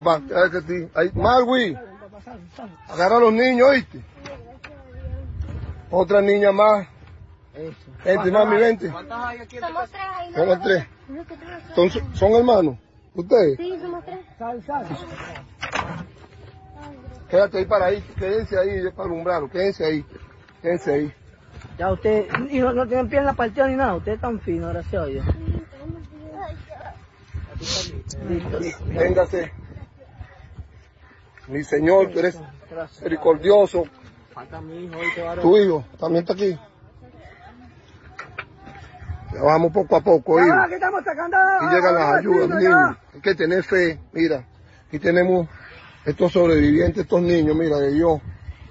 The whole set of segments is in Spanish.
Marwi, agarra a los niños, ¿oíste? Otra niña más. Vente, mami, vente. Somos tres. ¿Son hermanos? ¿Ustedes? Sí, somos tres. Quédate ahí para ahí, quédense ahí para alumbrarlo, quédense ahí. Ya usted, y no tienen piernas partidas ni nada, usted es tan fino, gracias a Dios. Véngase. Mi Señor, tú eres misericordioso. Tu hijo también está aquí. Ya vamos poco a poco, hijo. Y llegan las ayudas, niños. Hay que tener fe. Mira, aquí tenemos estos sobrevivientes, estos niños, mira, de Dios.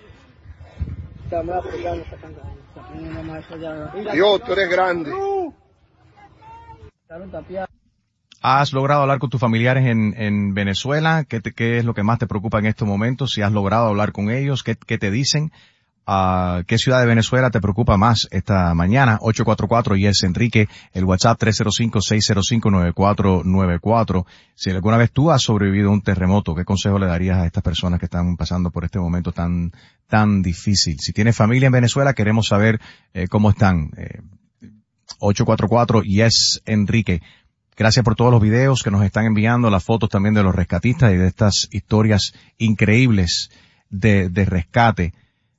Dios, tú eres grande. ¿Has logrado hablar con tus familiares en Venezuela? ¿Qué es lo que más te preocupa en estos momentos? Si has logrado hablar con ellos, ¿qué te dicen? ¿Qué ciudad de Venezuela te preocupa más esta mañana? 844 Yes Enrique, el WhatsApp 305-605-9494. Si alguna vez tú has sobrevivido a un terremoto, ¿qué consejo le darías a estas personas que están pasando por este momento tan difícil? Si tienes familia en Venezuela, queremos saber cómo están. 844 Yes Enrique. Gracias por todos los videos que nos están enviando, las fotos también de los rescatistas y de estas historias increíbles de rescate.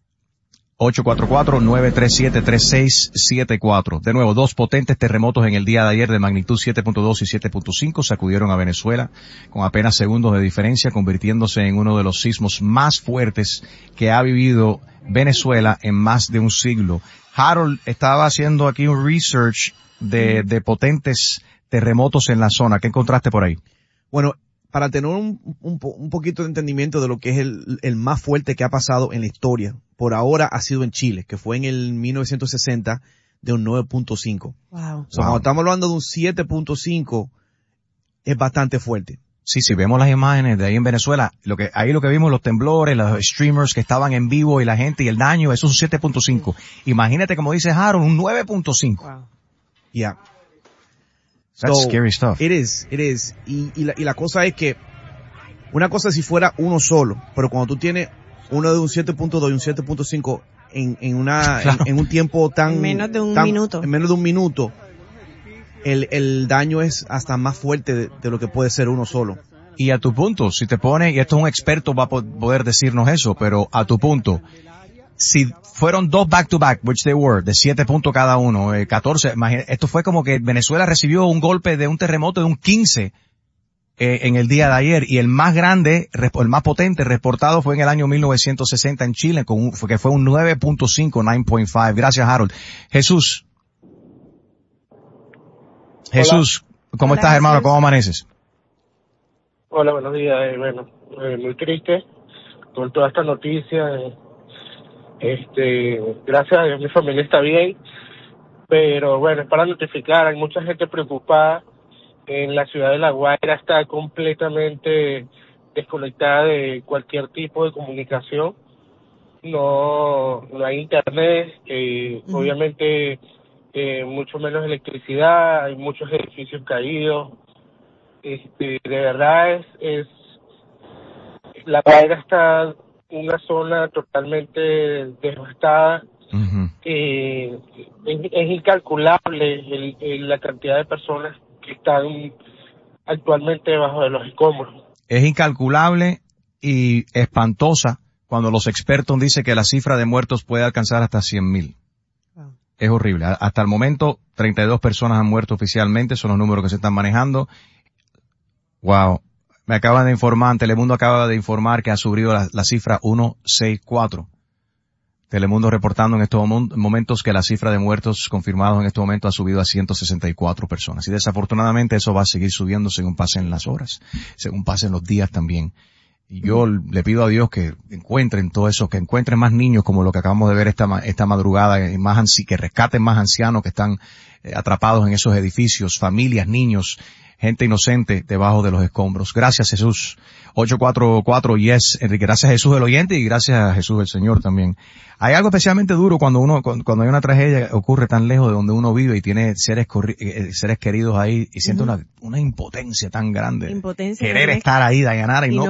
844-937-3674. De nuevo, 2 potentes terremotos en el día de ayer de magnitud 7.2 y 7.5 sacudieron a Venezuela con apenas segundos de diferencia, convirtiéndose en uno de los sismos más fuertes que ha vivido Venezuela en más de un siglo. Harold estaba haciendo aquí un research de potentes terremotos en la zona. ¿Qué encontraste por ahí? Bueno, para tener un poquito de entendimiento de lo que es el más fuerte que ha pasado en la historia, por ahora ha sido en Chile, que fue en el 1960 de un 9.5. Wow. Cuando estamos hablando de un 7.5, es bastante fuerte. Sí, vemos las imágenes de ahí en Venezuela, lo que vimos, los temblores, los streamers que estaban en vivo y la gente y el daño, eso es un 7.5. Imagínate, como dice Harold, un 9.5. Wow. Yeah. That's scary stuff. It is. Y la cosa es que, una cosa es si fuera uno solo, pero cuando tú tienes uno de un 7.2 y un 7.5 en un tiempo tan... En menos de un minuto, el daño es hasta más fuerte de lo que puede ser uno solo. Y a tu punto, si te pone, y esto es un experto va a poder decirnos eso, pero a tu punto, si fueron 2 back-to-back, which they were, de 7 puntos cada uno, 14, esto fue como que Venezuela recibió un golpe de un terremoto de un 15 en el día de ayer, y el más grande, el más potente reportado fue en el año 1960 en Chile, que fue un 9.5, 9.5. Gracias, Harold. Jesús, ¿cómo estás, hermano? ¿Cómo amaneces? Hola, buenos días. Muy triste por toda esta noticia. Gracias a Dios mi familia está bien, pero bueno, es para notificar, hay mucha gente preocupada. En la ciudad de La Guaira está completamente desconectada de cualquier tipo de comunicación. No hay internet, obviamente mucho menos electricidad, hay muchos edificios caídos. De verdad La Guaira está una zona totalmente devastada. Uh-huh. Es incalculable la cantidad de personas que están actualmente debajo de los escombros. Es incalculable y espantosa cuando los expertos dicen que la cifra de muertos puede alcanzar hasta 100,000. Wow. Es horrible. Hasta el momento, 32 personas han muerto oficialmente, son los números que se están manejando. Wow. Me acaban de informar, Telemundo acaba de informar que ha subido la cifra 164. Telemundo reportando en estos momentos que la cifra de muertos confirmados en este momento ha subido a 164 personas. Y desafortunadamente eso va a seguir subiendo según pasen las horas, según pasen los días también. Y yo le pido a Dios que encuentren todo eso, que encuentren más niños como lo que acabamos de ver esta madrugada, que rescaten más ancianos que están atrapados en esos edificios, familias, niños, gente inocente debajo de los escombros. Gracias, Jesús. 844 yes, Enrique. Gracias a Jesús el oyente y gracias a Jesús el Señor también. Hay algo especialmente duro cuando hay una tragedia que ocurre tan lejos de donde uno vive y tiene seres queridos ahí y siente una impotencia tan grande. Impotencia. Querer estar ahí, Dayanara, y no